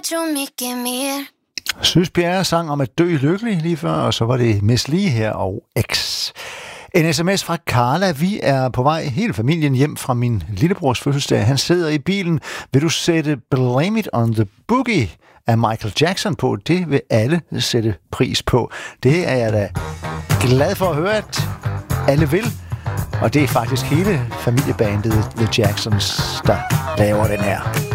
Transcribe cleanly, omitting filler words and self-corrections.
Synes Pierre sang om at dø lykkelig lige før, og så var det Miss Li her og X. En sms fra Carla. Vi er på vej, hele familien, hjem fra min lillebrors fødselsdag. Han sidder i bilen. Vil du sætte Blame It on the Boogie af Michael Jackson på? Det vil alle sætte pris på. Det er jeg da glad for at høre, at alle vil. Og det er faktisk hele familiebandet The Jacksons, der laver den her.